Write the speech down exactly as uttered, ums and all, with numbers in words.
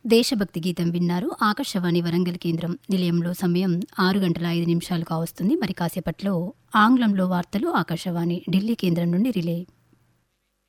దేశభక్తి గీతం విన్నారు. ఆకాశవాణి వరంగల్ కేంద్రం నిలయంలో సమయం ఆరు గంటల ఐదు నిమిషాలు కావస్తుంది. మరి కాసేపట్లో ఆంగ్లంలో వార్తలు ఆకాశవాణి ఢిల్లీ కేంద్రం నుండి రిలే.